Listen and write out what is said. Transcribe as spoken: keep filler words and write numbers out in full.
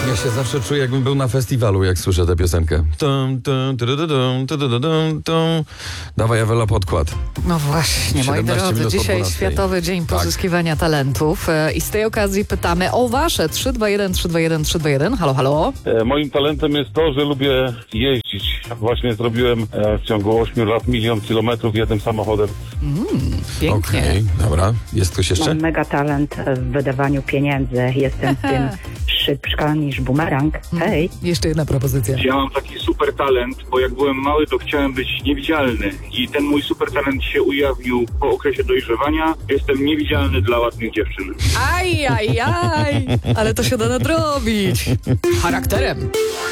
Ja się zawsze czuję, jakbym był na festiwalu, jak słyszę tę piosenkę. Tum, tum, tudududum, tudududum, tum. Dawaj, Ewela, podkład. No właśnie, moi drodzy, dzisiaj Światowy Dzień Pozyskiwania tak. Talentów i z tej okazji pytamy o wasze trzy dwa jeden trzy dwa jeden trzy dwa jeden. Halo, halo. E, moim talentem jest to, że lubię jeździć. Właśnie zrobiłem e, w ciągu ośmiu lat milion kilometrów jednym samochodem. Mm, pięknie. Okej, okay, dobra. Jest ktoś jeszcze? Mam mega talent w wydawaniu pieniędzy. Jestem w tym szybsza niż bumerang. Hej. Jeszcze jedna propozycja. Ja mam taki super talent, bo jak byłem mały, to chciałem być niewidzialny. I ten mój super talent się ujawnił po okresie dojrzewania. Jestem niewidzialny dla ładnych dziewczyn. Aj, aj, aj. Ale to się da nadrobić. Charakterem.